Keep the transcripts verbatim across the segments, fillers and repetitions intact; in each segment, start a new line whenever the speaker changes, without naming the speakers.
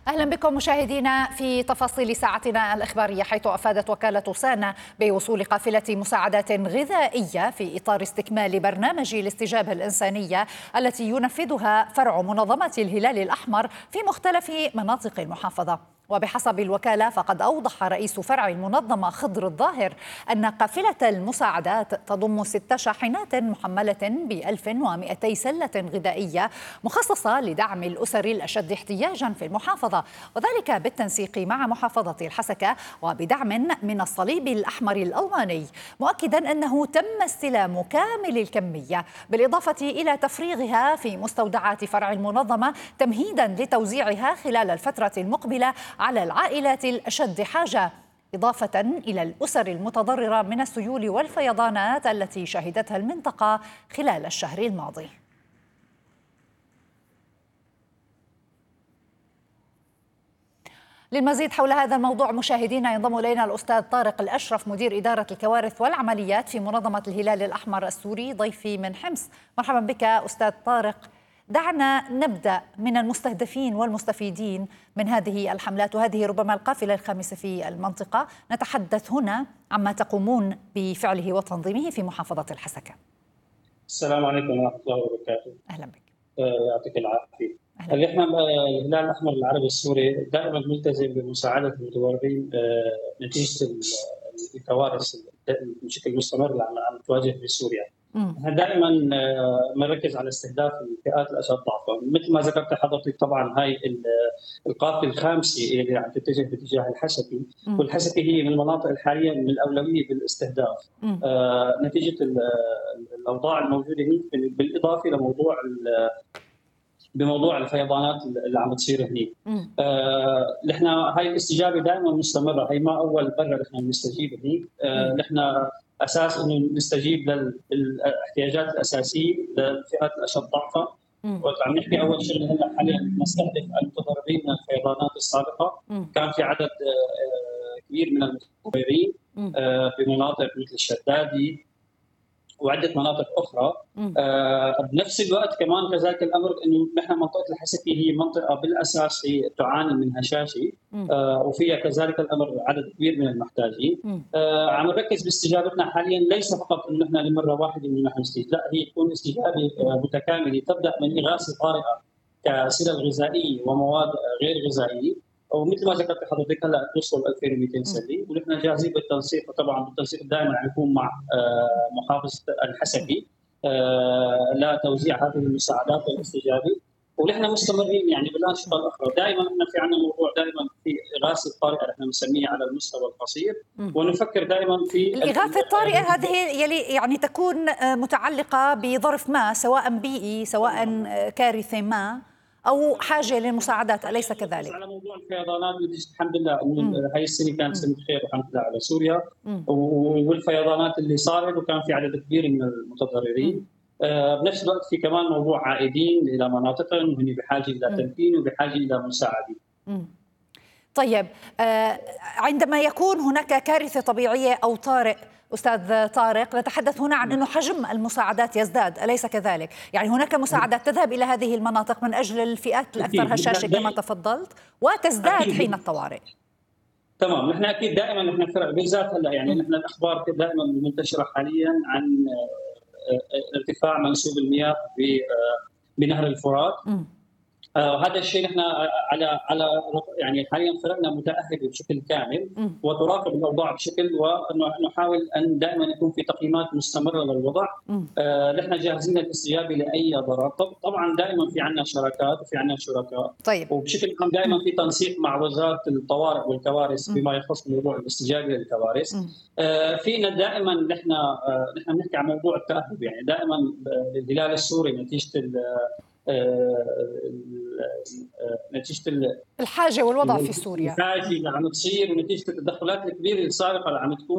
أهلا بكم مشاهدينا في تفاصيل ساعتنا الإخبارية، حيث أفادت وكالة سانا بوصول قافلة مساعدات غذائية في إطار استكمال برنامج الاستجابة الإنسانية التي ينفذها فرع منظمة الهلال الأحمر في مختلف مناطق المحافظة. وبحسب الوكالة فقد أوضح رئيس فرع المنظمة خضر الظاهر أن قافلة المساعدات تضم ست شاحنات محملة بألف ومئتي سلة غذائية مخصصة لدعم الأسر الأشد احتياجا في المحافظة، وذلك بالتنسيق مع محافظة الحسكة وبدعم من الصليب الأحمر الألماني، مؤكدا أنه تم استلام كامل الكمية بالإضافة إلى تفريغها في مستودعات فرع المنظمة تمهيدا لتوزيعها خلال الفترة المقبلة على العائلات الأشد حاجة، إضافة إلى الأسر المتضررة من السيول والفيضانات التي شهدتها المنطقة خلال الشهر الماضي. للمزيد حول هذا الموضوع مشاهدينا ينضم إلينا الأستاذ طارق الأشرف، مدير إدارة الكوارث والعمليات في منظمة الهلال الأحمر السوري، ضيفي من حمص. مرحبا بك أستاذ طارق. دعنا نبدأ من المستهدفين والمستفيدين من هذه الحملات، وهذه ربما القافلة الخامسة في المنطقة. نتحدث هنا عما تقومون بفعله وتنظيمه في محافظة الحسكة.
السلام عليكم ورحمة الله وبركاته.
أهلا بك.
يعطيك العافية. اللي احنا الهلال الأحمر العربي السوري دائما ملتزم بمساعدة المتضررين نتيجة الكوارث بشكل مستمر اللي عم تواجه في سوريا. احنا دائما بنركز على استهداف الفئات الاشد ضعفا، مثل ما ذكرت حضرتك. طبعا هاي القافله الخامسه اللي عم تتجه باتجاه الحسكي، والحسكي هي من المناطق الحاليه من الاولويه بالاستهداف آه نتيجه الاوضاع الموجوده هناك، بالاضافه لموضوع بموضوع الفيضانات اللي عم تصير هنيك. آه نحن هاي الاستجابه دائما مستمره، هي ما اول مره نحن بنستجيب هنيك. آه نحن اساس انه نستجيب للاحتياجات الاساسيه للفئات الاشد ضعفا. وعم نحكي اول شيء هلا حاليا نستهدف المتضررين من الفيضانات السابقه. كان في عدد آه كبير من المتضررين آه بمناطق مثل الشدادي وعده مناطق اخرى. آه بنفس الوقت كمان كذلك الامر انه نحن منطقه الحسكه هي منطقه بالاساس هي تعاني من هشاشه، آه وفيها كذلك الامر عدد كبير من المحتاجين. آه عم نركز باستجابتنا حاليا ليس فقط انه نحن لمره واحده انه نحن نستجيب، لا، هي تكون استجابه متكامله تبدا من اغاثه طارئه كسلل غذائيه ومواد غير غذائيه، ومثل ما ذكرت حضرتك هلا توصل ألفين ومئتين سله، ونحن جاهزين بالتنسيق. وطبعا بالتنسيق دائما عم يكون مع محافظه الحسكي لتوزيع هذه المساعدات والاستجابه، ونحن مستمرين يعني بالانشطه الاخرى. دائما احنا في عندنا موضوع دائما في اغاثه الطارئه نحن بنسميها على المستوى القصير، ونفكر دائما في
الاغاثه الطارئه. هذه يلي يعني تكون متعلقه بظرف ما، سواء بيئي سواء كارثه ما أو حاجة للمساعدات، أليس كذلك؟
على موضوع الفيضانات الحمد لله إنه هاي السنة كانت سنة خير الحمد لله على سوريا، مم. والفيضانات اللي صارت وكان في عدد كبير من المتضررين. آه بنفس الوقت في كمان موضوع عائدين إلى مناطقهم وهن بحاجة إلى تمكين وبحاجة إلى مساعدة.
مم. طيب، آه عندما يكون هناك كارثة طبيعية أو طارئ أستاذ طارق، نتحدث هنا عن أنه حجم المساعدات يزداد، أليس كذلك؟ يعني هناك مساعدات تذهب إلى هذه المناطق من أجل الفئات الأكثر هشاشة كما تفضلت، وتزداد حين الطوارئ.
تمام، نحن أكيد دائما نحن فرق بالذات هلا يعني نحن الأخبار دائما منتشرة حاليا عن ارتفاع منسوب المياه بنهر الفرات. م. آه هذا الشيء نحن على على يعني حاليا فرقنا متاهبه بشكل كامل وتراقب الاوضاع بشكل، ونحاول ان دائما يكون في تقييمات مستمره للوضع. آه نحن جاهزين للاستجابه لاي ضرر. طبعا دائما في عندنا شراكات وفي عندنا شركاء.
طيب.
وبشكل عام دائما في تنسيق مع وزاره الطوارئ والكوارث بما يخص موضوع الاستجابه للكوارث. آه فينا دائما نحن آه نحن بنحكي عن موضوع التاهب، يعني دائما الهلال السوري نتيجه نتيجه
الحاجه والوضع في سوريا،
الحاجه اللي عم تصير ونتيجه التدخلات الكبيره السابقه اللي عم تكون،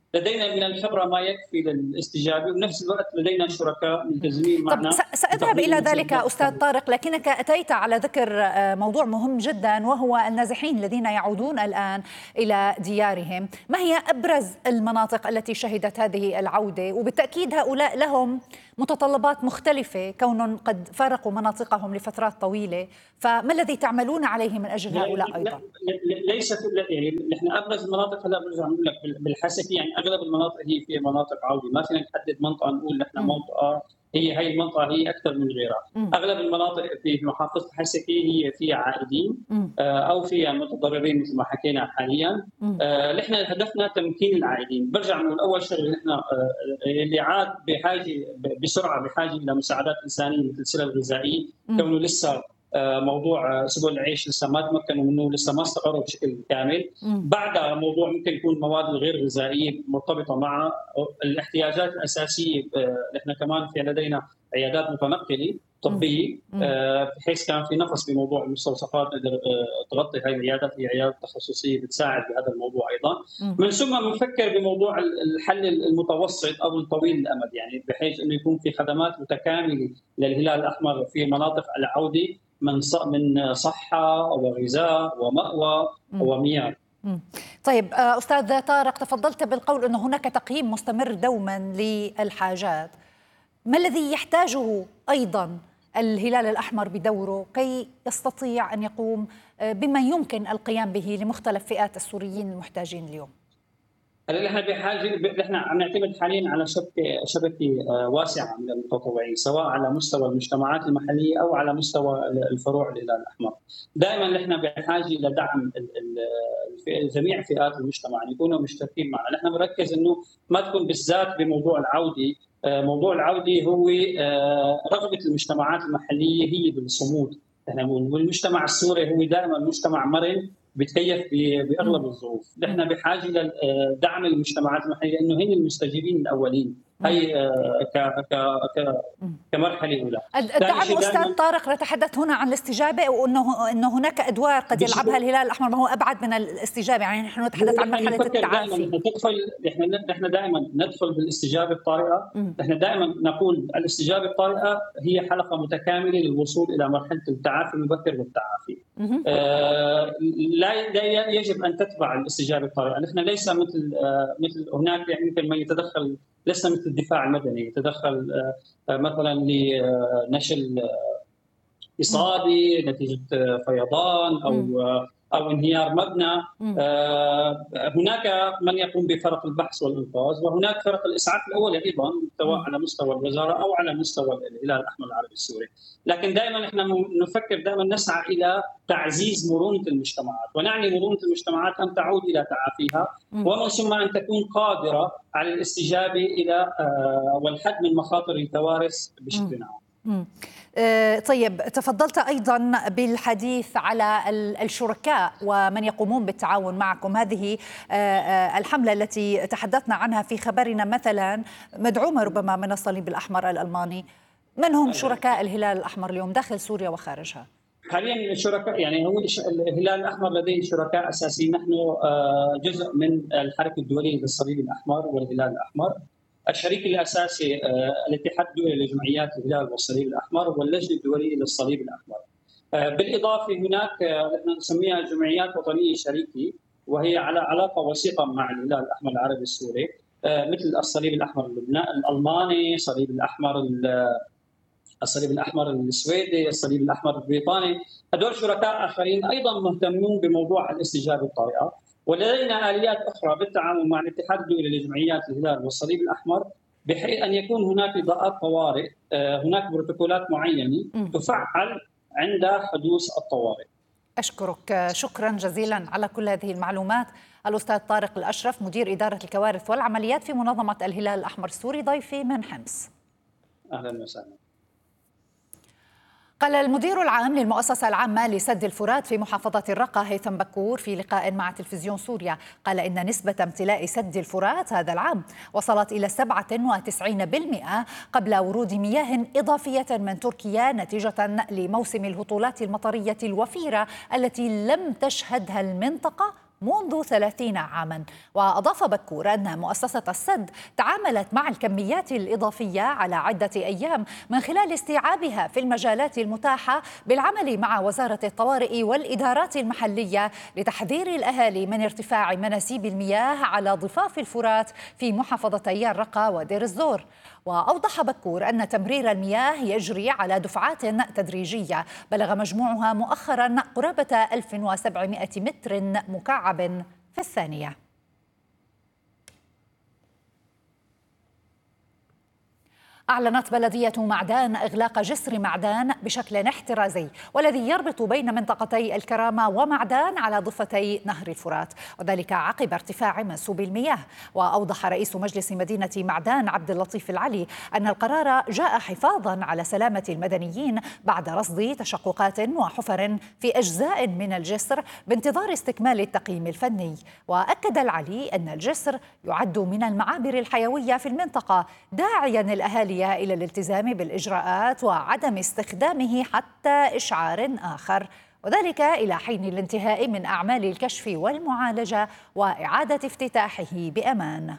لدينا من الخبره ما يكفي للاستجابه، وبنفس الوقت لدينا شركاء ملتزمين معنا.
طب سأذهب إلى ذلك أستاذ طارق، لكنك أتيت على ذكر موضوع مهم جدا وهو النازحين الذين يعودون الآن إلى ديارهم. ما هي أبرز المناطق التي شهدت هذه العودة؟ وبالتأكيد هؤلاء لهم متطلبات مختلفة كونهم قد فارقوا مناطقهم لفترات طويلة، فما الذي تعملون عليه من أجل هؤلاء أيضا؟
ليست يعني نحن أبرز المناطق، هلا برجع نقول لك بالحسكي، يعني أغلب المناطق هي في مناطق عودة، ما فينا نحدد منطقة نقول نحن منطقة هي هي المنطقة هي أكثر من غيرها. م. أغلب المناطق في محافظة الحسكي هي فيها عائدين أو فيها متضررين مثل ما حكينا حاليا. نحن هدفنا تمكين العائدين. برجع نقول أول شغله نحن اللي عاد بحاجة بسرعة بحاجة إلى مساعدات إنسانية مثل السلع الغذائية، كونه لسه موضوع سبل العيش لسه ما تمكنوا منه، لسه ما استقروا بشكل كامل. بعدها موضوع ممكن يكون المواد الغير غذائيه مرتبطه مع الاحتياجات الاساسيه. نحن كمان في لدينا عيادات متنقله طبيه بحيث كان في نقص بموضوع المستوصفات تغطي هذه العيادات، هي عيادات تخصصيه بتساعد بهذا الموضوع ايضا. من ثم بنفكر بموضوع الحل المتوسط او الطويل الامد، يعني بحيث انه يكون في خدمات متكامله للهلال الاحمر في مناطق العوده من من صحة وغذاء ومأوى ومياه.
طيب أستاذ طارق، تفضلت بالقول أنه هناك تقييم مستمر دوما للحاجات. ما الذي يحتاجه أيضا الهلال الأحمر بدوره كي يستطيع أن يقوم بما يمكن القيام به لمختلف فئات السوريين المحتاجين اليوم؟
هلا نحن بحاجه نحن عم نعتمد حاليا على شبكه شبكه واسعه من المتطوعين، سواء على مستوى المجتمعات المحليه او على مستوى الفروع الهلال الاحمر. دائما نحن بحاجه الى دعم جميع فئات المجتمع ان يكونوا مشتركين معنا. نحن بنركز انه ما تكون بالذات بموضوع العوده، موضوع العوده هو رغبه المجتمعات المحليه هي بالصمود. نحن والمجتمع السوري هو دائما مجتمع مرن بتكيف باغلب الظروف. نحن بحاجه لدعم المجتمعات المحليه لانه هن المستجيبين الاولين هي ك ك كمرحله اولى.
الدعم استاذ طارق، نتحدث هنا عن الاستجابه وانه انه هناك ادوار قد يلعبها الهلال الاحمر، ما هو ابعد من الاستجابه، يعني نحن نتحدث عن مرحله التعافي.
ندخل نحن نحن دائما ندخل بالاستجابه الطارئه. نحن دائما نقول الاستجابه الطارئه هي حلقه متكامله للوصول الى مرحله التعافي المبكر والتعافي. آه لا لا يجب ان تتبع الاستجابه الطارئه. نحن ليس مثل آه مثل هناك يعني مثل ما يتدخل، لسه مثل الدفاع المدني يتدخل آه مثلا لنشل اصابه نتيجه فيضان او او انهيار مبنى. آه هناك من يقوم بفرق البحث والانقاذ، وهناك فرق الاسعاف الاولي ايضا سواء على مستوى الوزاره او على مستوى الهلال الاحمر العربي السوري. لكن دائما احنا نفكر دائما نسعى الى تعزيز مرونه المجتمعات، ونعني مرونه المجتمعات ان تعود الى تعافيها ومن ثم ان تكون قادره على الاستجابه الى آه والحد من مخاطر الكوارث بشكل عام.
طيب، تفضلت أيضا بالحديث على الشركاء ومن يقومون بالتعاون معكم. هذه الحملة التي تحدثنا عنها في خبرنا مثلا مدعومة ربما من الصليب الأحمر الألماني. من هم شركاء الهلال الأحمر اليوم داخل سوريا وخارجها؟
حاليا الشركاء يعني هو الهلال الأحمر لديه شركاء أساسيين. نحن جزء من الحركة الدولية للصليب الأحمر والهلال الأحمر. الشريك الاساسي الاتحاد الدولي لجمعيات الهلال والصليب الاحمر واللجنه الدوليه للصليب الاحمر. بالاضافه هناك نحن نسميها جمعيات وطنيه شريكه، وهي على علاقه وثيقه مع الهلال الاحمر العربي السوري، مثل الصليب الاحمر الالماني، الصليب الاحمر الصليب الاحمر السويدي، الصليب الاحمر البريطاني. هذول شركاء اخرين ايضا مهتمون بموضوع الاستجابه الطارئه. ولدينا آليات أخرى بالتعاون مع الاتحاد الدولي لجمعيات الهلال والصليب الأحمر بحيث أن يكون هناك إضاءات طوارئ، هناك بروتوكولات معينة تفعل عند حدوث الطوارئ.
أشكرك شكرا جزيلا على كل هذه المعلومات الأستاذ طارق الأشرف، مدير إدارة الكوارث والعمليات في منظمة الهلال الأحمر السوري، ضيفي من حمص.
أهلا وسهلا.
قال المدير العام للمؤسسة العامة لسد الفرات في محافظة الرقة هيثم بكور في لقاء مع تلفزيون سوريا، قال إن نسبة امتلاء سد الفرات هذا العام وصلت إلى سبعة وتسعين بالمئة قبل ورود مياه إضافية من تركيا نتيجة لموسم الهطولات المطرية الوفيرة التي لم تشهدها المنطقة منذ ثلاثين عاما. وأضاف بكور أن مؤسسة السد تعاملت مع الكميات الإضافية على عدة أيام من خلال استيعابها في المجالات المتاحة بالعمل مع وزارة الطوارئ والإدارات المحلية لتحذير الأهالي من ارتفاع مناسيب المياه على ضفاف الفرات في محافظتي الرقة ودير الزور. وأوضح بكور أن تمرير المياه يجري على دفعات تدريجية بلغ مجموعها مؤخرا قرابة ألف وسبعمائة متر مكعب في الثانية. أعلنت بلدية معدان إغلاق جسر معدان بشكل احترازي والذي يربط بين منطقتي الكرامة ومعدان على ضفتي نهر الفرات، وذلك عقب ارتفاع منسوب المياه. وأوضح رئيس مجلس مدينة معدان عبد اللطيف العلي أن القرار جاء حفاظا على سلامة المدنيين بعد رصد تشققات وحفر في أجزاء من الجسر بانتظار استكمال التقييم الفني. وأكد العلي أن الجسر يعد من المعابر الحيوية في المنطقة، داعيا الأهالي إلى الالتزام بالإجراءات وعدم استخدامه حتى إشعار آخر، وذلك إلى حين الانتهاء من أعمال الكشف والمعالجة وإعادة افتتاحه بأمان.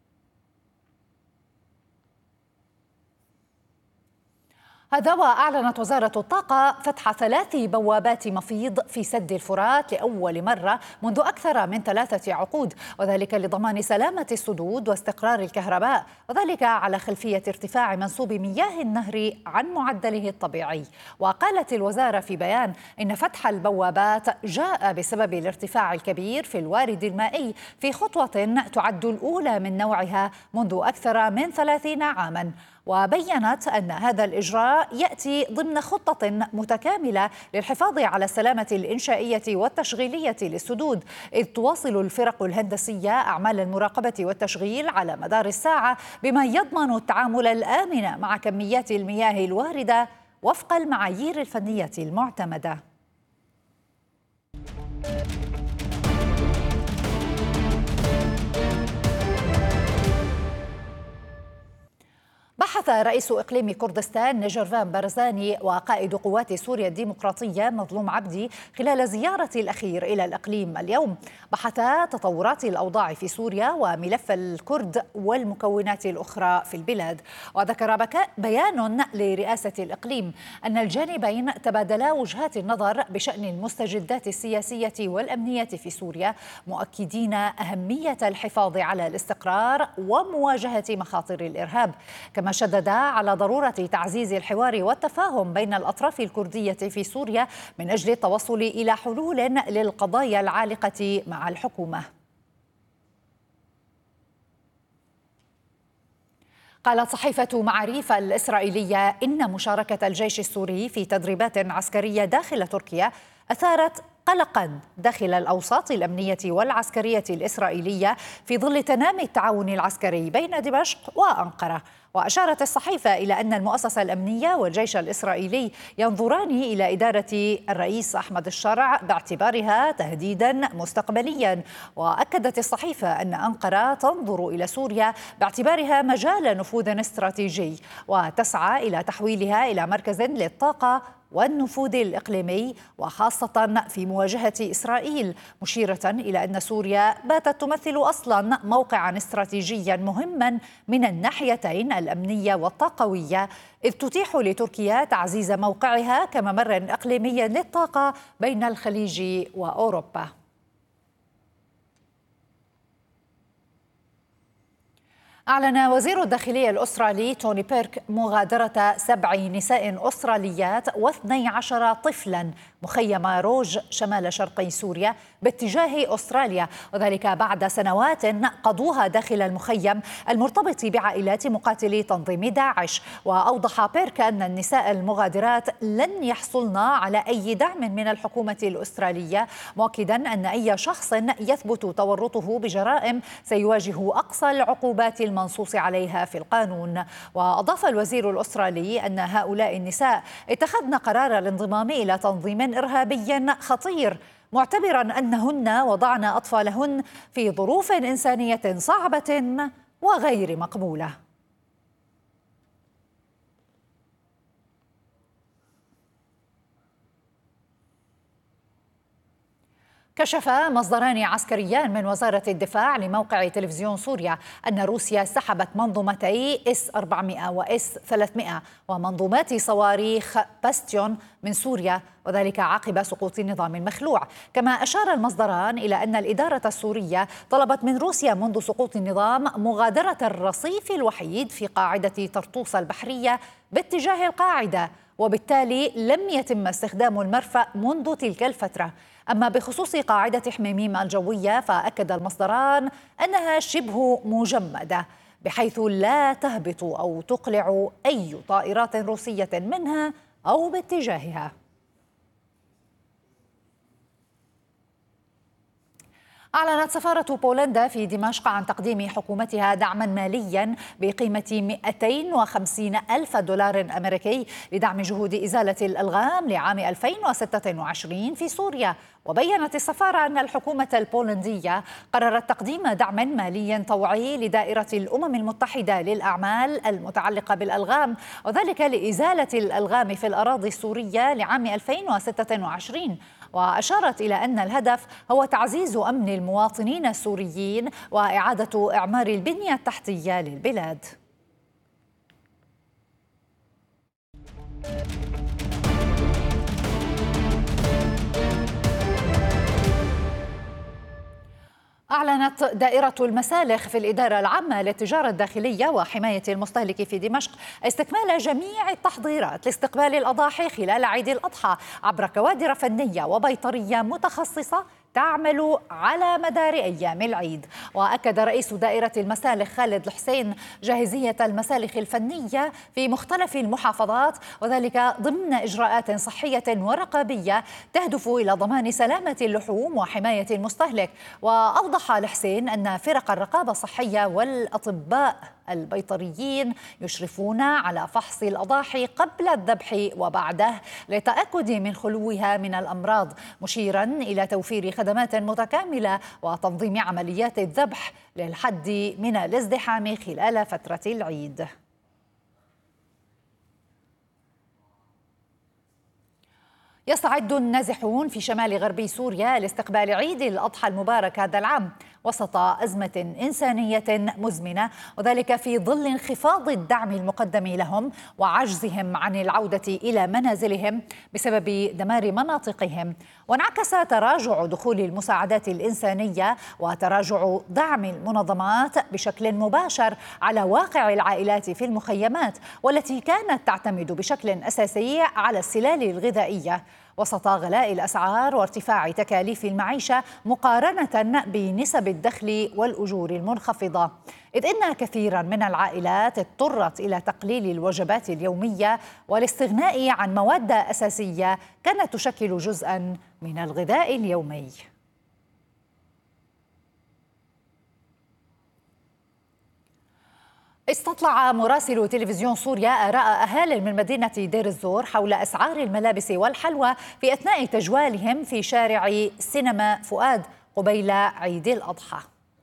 هذا وأعلنت وزارة الطاقة فتح ثلاث بوابات مفيض في سد الفرات لأول مرة منذ أكثر من ثلاثة عقود، وذلك لضمان سلامة السدود واستقرار الكهرباء، وذلك على خلفية ارتفاع منسوب مياه النهر عن معدله الطبيعي. وقالت الوزارة في بيان إن فتح البوابات جاء بسبب الارتفاع الكبير في الوارد المائي في خطوة تعد الأولى من نوعها منذ أكثر من ثلاثين عاما. وبيّنت أن هذا الإجراء يأتي ضمن خطة متكاملة للحفاظ على السلامة الإنشائية والتشغيلية للسدود، إذ تواصل الفرق الهندسية أعمال المراقبة والتشغيل على مدار الساعة بما يضمن التعامل الآمن مع كميات المياه الواردة وفق المعايير الفنية المعتمدة. بحث رئيس إقليم كردستان نجرفان برزاني وقائد قوات سوريا الديمقراطية مظلوم عبدي خلال زيارة الأخير إلى الإقليم اليوم بحثا تطورات الأوضاع في سوريا وملف الكرد والمكونات الأخرى في البلاد. وذكر بيان لرئاسة الإقليم أن الجانبين تبادلا وجهات النظر بشأن المستجدات السياسية والأمنية في سوريا، مؤكدين أهمية الحفاظ على الاستقرار ومواجهة مخاطر الإرهاب. كما شدد على ضرورة تعزيز الحوار والتفاهم بين الأطراف الكردية في سوريا من أجل التوصل إلى حلول للقضايا العالقة مع الحكومة. قالت صحيفة معاريف الإسرائيلية إن مشاركة الجيش السوري في تدريبات عسكرية داخل تركيا أثارت قلقا داخل الأوساط الأمنية والعسكرية الإسرائيلية في ظل تنامي التعاون العسكري بين دمشق وأنقرة. وأشارت الصحيفة إلى أن المؤسسة الأمنية والجيش الإسرائيلي ينظران إلى إدارة الرئيس أحمد الشرع باعتبارها تهديدا مستقبليا. وأكدت الصحيفة أن أنقرة تنظر إلى سوريا باعتبارها مجال نفوذ استراتيجي وتسعى إلى تحويلها إلى مركز للطاقة والنفوذ الإقليمي وخاصة في مواجهة إسرائيل، مشيرة إلى أن سوريا باتت تمثل أصلا موقعا استراتيجيا مهما من الناحيتين الأمنية والطاقوية، إذ تتيح لتركيا تعزيز موقعها كممر إقليمي للطاقة بين الخليج وأوروبا. أعلن وزير الداخلية الأسترالي توني بيرك مغادرة سبع نساء أستراليات واثني عشر طفلا مخيم روج شمال شرقي سوريا باتجاه أستراليا، وذلك بعد سنوات قضوها داخل المخيم المرتبط بعائلات مقاتلي تنظيم داعش. وأوضح بيرك أن النساء المغادرات لن يحصلن على أي دعم من الحكومة الأسترالية، مؤكدا أن أي شخص يثبت تورطه بجرائم سيواجه أقصى العقوبات المنصوص عليها في القانون. وأضاف الوزير الأسترالي أن هؤلاء النساء اتخذن قرار الانضمام إلى تنظيم إرهابي خطير، معتبرا أنهن وضعن أطفالهن في ظروف إنسانية صعبة وغير مقبولة. كشف مصدران عسكريان من وزارة الدفاع لموقع تلفزيون سوريا أن روسيا سحبت منظومتي إس أربعمائة وإس ثلاثمائة ومنظومات صواريخ باستيون من سوريا، وذلك عقب سقوط النظام المخلوع. كما أشار المصدران إلى أن الإدارة السورية طلبت من روسيا منذ سقوط النظام مغادرة الرصيف الوحيد في قاعدة طرطوس البحرية باتجاه القاعدة، وبالتالي لم يتم استخدام المرفأ منذ تلك الفترة. أما بخصوص قاعدة حميميم الجوية فأكد المصدران أنها شبه مجمدة بحيث لا تهبط أو تقلع أي طائرات روسية منها أو باتجاهها. أعلنت سفارة بولندا في دمشق عن تقديم حكومتها دعما ماليا بقيمة مئتين وخمسين ألف دولار أمريكي لدعم جهود إزالة الألغام لعام ألفين وستة وعشرين في سوريا. وبيّنت السفارة أن الحكومة البولندية قررت تقديم دعم مالي طوعي لدائرة الأمم المتحدة للأعمال المتعلقة بالألغام، وذلك لإزالة الألغام في الأراضي السورية لعام ألفين وستة وعشرين. وأشارت إلى أن الهدف هو تعزيز أمن المواطنين السوريين وإعادة إعمار البنية التحتية للبلاد. أعلنت دائرة المسالخ في الإدارة العامة للتجارة الداخلية وحماية المستهلك في دمشق استكمال جميع التحضيرات لاستقبال الأضاحي خلال عيد الأضحى عبر كوادر فنية وبيطرية متخصصة تعمل على مدار أيام العيد. وأكد رئيس دائرة المسالخ خالد الحسين جاهزية المسالخ الفنية في مختلف المحافظات، وذلك ضمن إجراءات صحية ورقابية تهدف إلى ضمان سلامة اللحوم وحماية المستهلك. وأوضح الحسين أن فرق الرقابة الصحية والأطباء البيطريين يشرفون على فحص الأضاحي قبل الذبح وبعده للتأكد من خلوها من الأمراض، مشيرا إلى توفير خدمات متكاملة وتنظيم عمليات الذبح للحد من الازدحام خلال فترة العيد. يستعد النازحون في شمال غربي سوريا لاستقبال عيد الأضحى المبارك هذا العام وسط أزمة إنسانية مزمنة، وذلك في ظل انخفاض الدعم المقدم لهم وعجزهم عن العودة إلى منازلهم بسبب دمار مناطقهم. وانعكس تراجع دخول المساعدات الإنسانية وتراجع دعم المنظمات بشكل مباشر على واقع العائلات في المخيمات، والتي كانت تعتمد بشكل أساسي على السلال الغذائية وسط غلاء الأسعار وارتفاع تكاليف المعيشة مقارنة بنسب الدخل والأجور المنخفضة، إذ إن كثيرا من العائلات اضطرت إلى تقليل الوجبات اليومية والاستغناء عن مواد أساسية كانت تشكل جزءا من الغذاء اليومي. استطلع مراسل تلفزيون سوريا آراء أهالي من مدينة دير الزور حول أسعار الملابس والحلوى في أثناء تجوالهم في شارع سينما فؤاد قبيل عيد الأضحى.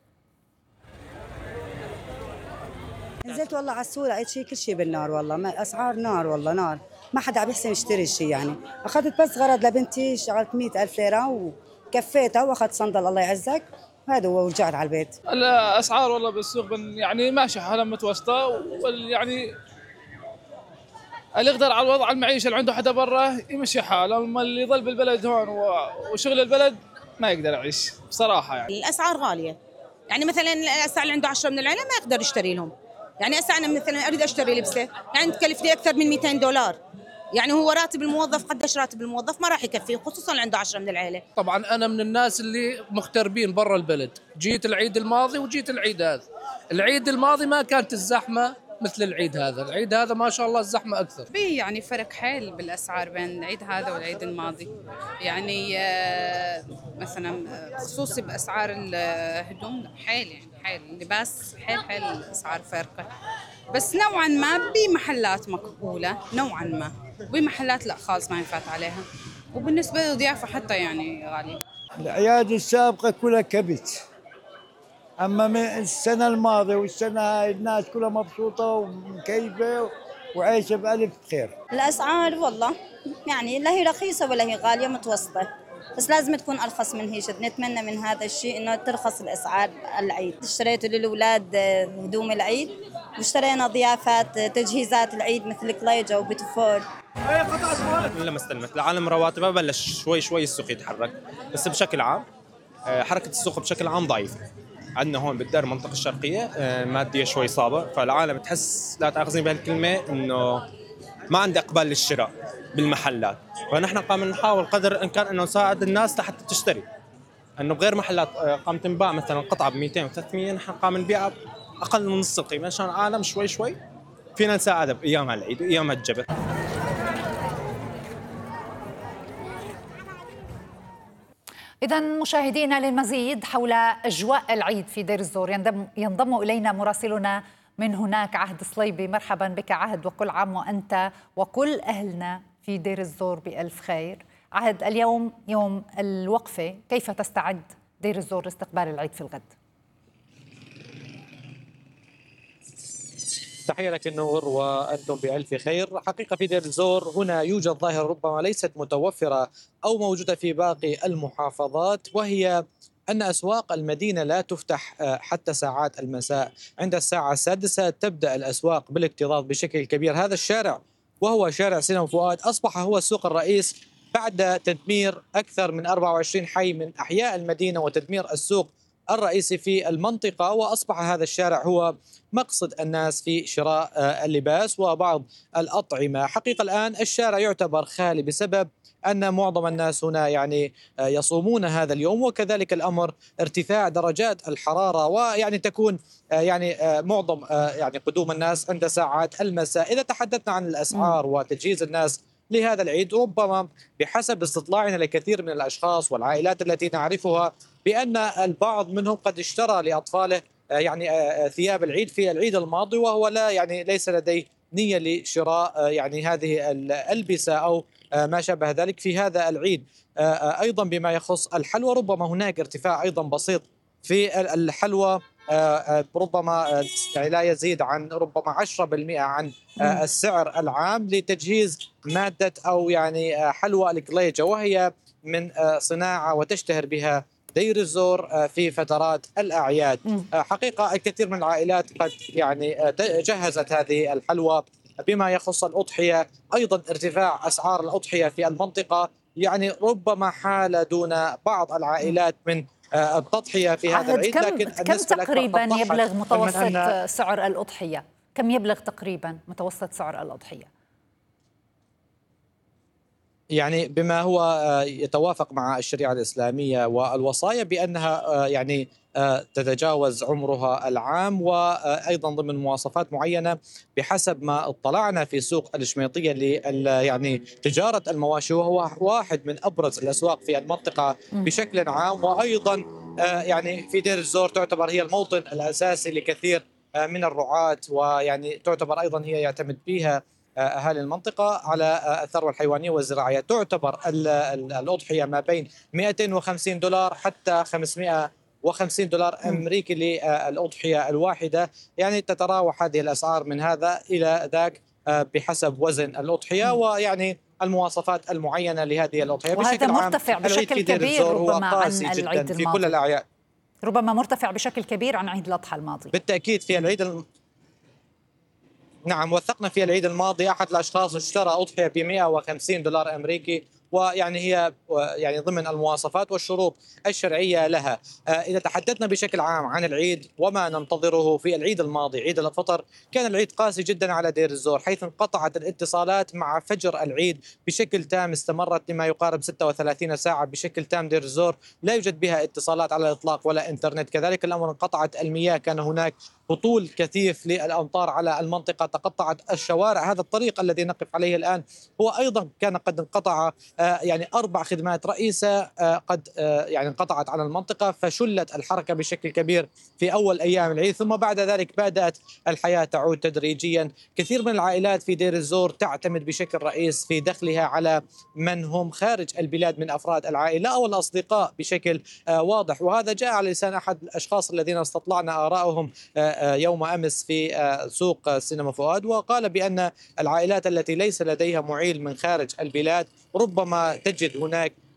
نزلت والله على السوق لقيت شيء كل شيء بالنار، والله ما اسعار نار، والله نار، ما حدا عم يحسن يشتري شيء. يعني اخذت بس غرض لبنتي، شغلت مئة ألف ليرة وكفيتها واخذت صندل الله يعزك، هذا هو، ورجعت على البيت.
الاسعار والله بالسوق يعني ماشي حالها متوسطه، يعني اللي يقدر على الوضع المعيشه اللي عنده حدا برا يمشي حاله، اما اللي يظل بالبلد هون وشغل البلد ما يقدر يعيش بصراحه. يعني
الاسعار غاليه، يعني مثلا الساعه اللي عنده عشرة من العيله ما يقدر يشتري لهم. يعني هسه انا مثلا اريد اشتري لبسه يعني تكلفني اكثر من مئتين دولار، يعني هو راتب الموظف قديش راتب الموظف ما راح يكفيه، خصوصا اللي عنده عشرة من العيله.
طبعا انا من الناس اللي مغتربين برا البلد، جيت العيد الماضي وجيت العيد هذا. العيد الماضي ما كانت الزحمه مثل العيد هذا، العيد هذا ما شاء الله الزحمه اكثر.
في يعني فرق حيل بالاسعار بين العيد هذا والعيد الماضي، يعني مثلا خصوصي باسعار الهدوم حيل، يعني حيل اللباس حيل حيل الاسعار فارقه، بس نوعا ما بمحلات مقبوله نوعا ما، وبمحلات لا خالص ما ينفات عليها، وبالنسبه للضيافه حتى يعني غاليه.
الاعياد السابقه كلها كبت، اما من السنه الماضيه والسنه هاي الناس كلها مبسوطه ومكيفه وعايشه بألف خير.
الاسعار والله يعني لا هي رخيصه ولا هي غاليه، متوسطه، بس لازم تكون أرخص من هيك. نتمنى من هذا الشيء إنه ترخص الأسعار العيد. اشتريت للأولاد هدوم العيد، واشترينا ضيافات تجهيزات العيد مثل كليجة وبيتفور.
لما استلمت العالم رواتبها بلش شوي شوي السوق يتحرك، بس بشكل عام حركة السوق بشكل عام ضعيفة. عندنا هون بالدار المنطقة الشرقية مادية شوي صعبة، فالعالم تحس، لا تأخذني بهالكلمة، إنه ما عندي إقبال للشراء بالمحلات. فنحن قام نحاول قدر الإمكان إنه نساعد الناس لحتى تشتري، إنه بغير محلات قام تنباع مثلا قطعة ب مئتين و ثلاثمئة، نحن قام نبيعها أقل من نص القيمة عشان العالم شوي شوي فينا نساعدها بأيام العيد وأيام الجبل.
إذا مشاهدينا، للمزيد حول أجواء العيد في دير الزور ينضم, ينضم إلينا مراسلنا من هناك عهد صليبي. مرحبا بك عهد، وكل عام وأنت وكل أهلنا في دير الزور بألف خير. عهد، اليوم يوم الوقفة، كيف تستعد دير الزور لاستقبال العيد في الغد؟
تحية لك النور وأنتم بألف خير. حقيقة في دير الزور هنا يوجد ظاهرة ربما ليست متوفرة أو موجودة في باقي المحافظات، وهي أن أسواق المدينة لا تفتح حتى ساعات المساء. عند الساعة السادسة تبدأ الأسواق بالاكتظاظ بشكل كبير. هذا الشارع وهو شارع سينما فؤاد أصبح هو السوق الرئيس بعد تدمير أكثر من أربعة وعشرين حي من أحياء المدينة وتدمير السوق الرئيسي في المنطقة، وأصبح هذا الشارع هو مقصد الناس في شراء اللباس وبعض الأطعمة. حقيقة الآن الشارع يعتبر خالي بسبب أن معظم الناس هنا يعني يصومون هذا اليوم، وكذلك الأمر ارتفاع درجات الحرارة، ويعني تكون يعني معظم يعني قدوم الناس عند ساعات المساء. إذا تحدثنا عن الأسعار وتجهيز الناس لهذا العيد، ربما بحسب استطلاعنا لكثير من الأشخاص والعائلات التي نعرفها بأن البعض منهم قد اشترى لأطفاله يعني ثياب العيد في العيد الماضي، وهو لا يعني ليس لديه نية لشراء يعني هذه الألبسة أو ما شابه ذلك في هذا العيد. أيضا بما يخص الحلوى، ربما هناك ارتفاع أيضا بسيط في الحلوى، ربما لا يزيد عن ربما عشرة بالمئة عن السعر العام لتجهيز مادة أو يعني حلوى الكليجة، وهي من صناعة وتشتهر بها دير الزور في فترات الأعياد. حقيقة الكثير من العائلات قد يعني جهزت هذه الحلوى. بما يخص الأضحية، أيضا ارتفاع أسعار الأضحية في المنطقة يعني ربما حال دون بعض العائلات من التضحية في هذا العيد.
كم
لكن
كم تقريبا يبلغ متوسط سعر الأضحية؟ كم يبلغ تقريبا متوسط سعر الأضحية؟
يعني بما هو يتوافق مع الشريعة الإسلامية والوصايا بأنها يعني تتجاوز عمرها العام، وأيضا ضمن مواصفات معينة بحسب ما اطلعنا في سوق الشميطية يعني تجارة المواشي، وهو واحد من أبرز الأسواق في المنطقة بشكل عام. وأيضا يعني في دير الزور تعتبر هي الموطن الأساسي لكثير من الرعاة، ويعني تعتبر أيضا هي يعتمد فيها أهالي المنطقة على الثروة الحيوانية والزراعية. تعتبر الأضحية ما بين مئتين وخمسين دولار حتى خمسمئة وخمسين دولار أمريكي للأضحية الواحدة، يعني تتراوح هذه الأسعار من هذا إلى ذاك بحسب وزن الأضحية ويعني المواصفات المعينة لهذه الأضحية.
وهذا مرتفع بشكل كبير ربما عن العيد
في كل الأعياد،
ربما مرتفع بشكل كبير عن عيد الأضحى الماضي.
بالتأكيد في العيد الم... نعم، وثقنا في العيد الماضي أحد الأشخاص اشترى أضحية ب مئة وخمسين دولار أمريكي، ويعني هي يعني ضمن المواصفات والشروط الشرعية لها. إذا تحدثنا بشكل عام عن العيد وما ننتظره في العيد الماضي عيد الفطر، كان العيد قاسي جدا على دير الزور، حيث انقطعت الاتصالات مع فجر العيد بشكل تام، استمرت لما يقارب ستة وثلاثين ساعة بشكل تام. دير الزور لا يوجد بها اتصالات على الإطلاق ولا إنترنت، كذلك الأمر انقطعت المياه، كان هناك هطول كثيف للأمطار على المنطقة، تقطعت الشوارع. هذا الطريق الذي نقف عليه الآن هو أيضا كان قد انقطع يعني أربع خدمات رئيسة قد يعني انقطعت على المنطقة، فشلت الحركة بشكل كبير في أول أيام العيد، ثم بعد ذلك بدأت الحياة تعود تدريجيا. كثير من العائلات في دير الزور تعتمد بشكل رئيس في دخلها على من هم خارج البلاد من أفراد العائلة أو الأصدقاء بشكل واضح، وهذا جاء على لسان أحد الأشخاص الذين استطلعنا آراءهم يوم أمس في سوق سينما فؤاد، وقال بأن العائلات التي ليس لديها معيل من خارج البلاد ربما تجد هناك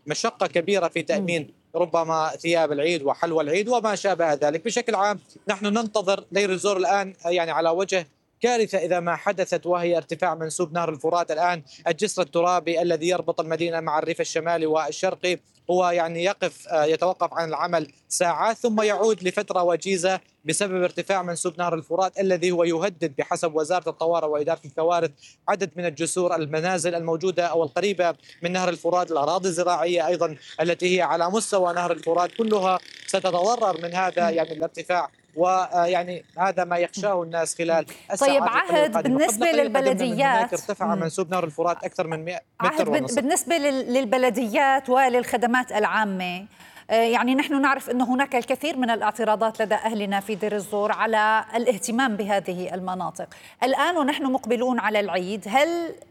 مشقة كبيرة في تأمين ربما ثياب العيد وحلوى العيد وما شابه ذلك. بشكل عام نحن ننتظر دير الزور الآن يعني على وجه كارثة إذا ما حدثت، وهي ارتفاع منسوب نهر الفرات. الآن الجسر الترابي الذي يربط المدينة مع الريف الشمالي والشرقي هو يعني يقف يتوقف عن العمل ساعات ثم يعود لفترة وجيزة بسبب ارتفاع منسوب نهر الفرات الذي هو يهدد بحسب وزارة الطوارئ وإدارة الكوارث عدد من الجسور المنازل الموجودة أو القريبة من نهر الفرات، الأراضي الزراعية أيضا التي هي على مستوى نهر الفرات كلها ستتضرر من هذا يعني الارتفاع، ويعني هذا ما يخشاه الناس خلال الساعات
طيب عهد بالنسبة للبلديات
ارتفع منسوب نهر الفرات أكثر من مئة
متر ونصف. بالنسبة للبلديات وللخدمات العامة، يعني نحن نعرف أن هناك الكثير من الاعتراضات لدى أهلنا في دير الزور على الاهتمام بهذه المناطق. الآن ونحن مقبلون على العيد، هل